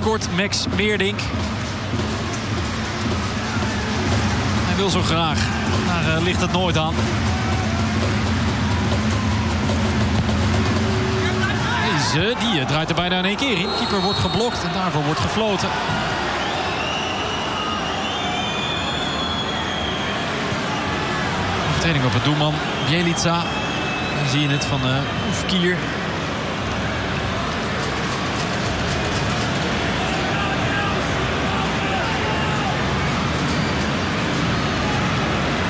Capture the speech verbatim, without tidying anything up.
scoort Max Meerdink. Hij wil zo graag, maar uh, ligt het nooit aan. Deze, die draait er bijna in één keer in. Keeper wordt geblokt en daarvoor wordt gefloten. Overtreding op het doelman Bjelica. Dan zie je het van uh, Oefkier.